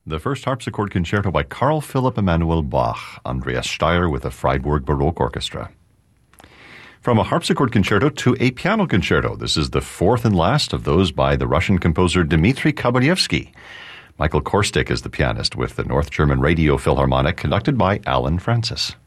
The first harpsichord concerto by Carl Philipp Emanuel Bach, Andreas Steyr with the Freiburg Baroque Orchestra. From a harpsichord concerto to a piano concerto, this is the fourth and last of those by the Russian composer Dmitri Kabalyevsky. Michael Korstic is the pianist with the North German Radio Philharmonic, conducted by Alan Francis.